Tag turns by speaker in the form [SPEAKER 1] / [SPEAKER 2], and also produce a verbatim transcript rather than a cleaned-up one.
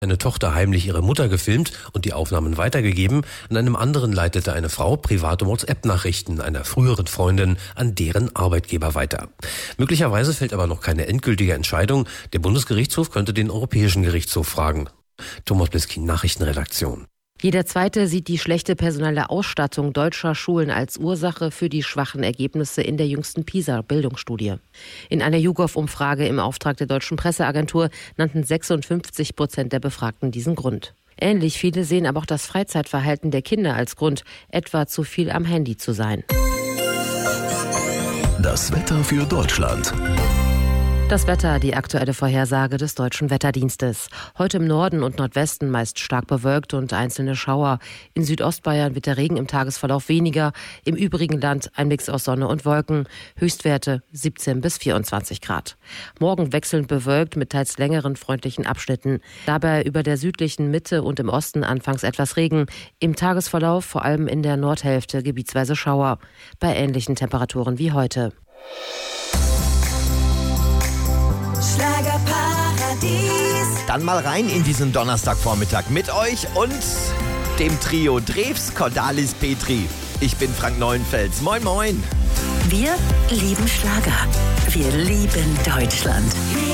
[SPEAKER 1] eine Tochter heimlich ihre Mutter gefilmt und die Aufnahmen weitergegeben. An einem anderen leitete eine Frau private WhatsApp-Nachrichten einer früheren Freundin an deren Arbeitgeber weiter. Möglicherweise fällt aber noch keine endgültige Entscheidung. Der Bundesgerichtshof könnte den Europäischen Gerichtshof fragen. Thomas Bliskin, Nachrichtenredaktion.
[SPEAKER 2] Jeder Zweite sieht die schlechte personelle Ausstattung deutscher Schulen als Ursache für die schwachen Ergebnisse in der jüngsten PISA-Bildungsstudie. In einer YouGov-Umfrage im Auftrag der Deutschen Presseagentur nannten sechsundfünfzig Prozent der Befragten diesen Grund. Ähnlich viele sehen aber auch das Freizeitverhalten der Kinder als Grund, etwa zu viel am Handy zu sein.
[SPEAKER 3] Das Wetter für Deutschland.
[SPEAKER 2] Das Wetter, die aktuelle Vorhersage des Deutschen Wetterdienstes. Heute im Norden und Nordwesten meist stark bewölkt und einzelne Schauer. In Südostbayern wird der Regen im Tagesverlauf weniger. Im übrigen Land ein Mix aus Sonne und Wolken. Höchstwerte siebzehn bis vierundzwanzig Grad. Morgen wechselnd bewölkt mit teils längeren freundlichen Abschnitten. Dabei über der südlichen Mitte und im Osten anfangs etwas Regen. Im Tagesverlauf vor allem in der Nordhälfte gebietsweise Schauer. Bei ähnlichen Temperaturen wie heute.
[SPEAKER 4] Schlagerparadies.
[SPEAKER 5] Dann mal rein in diesen Donnerstagvormittag mit euch und dem Trio Drews, Cordalis, Petri. Ich bin Frank Neuenfels. Moin, moin.
[SPEAKER 4] Wir lieben Schlager. Wir lieben Deutschland.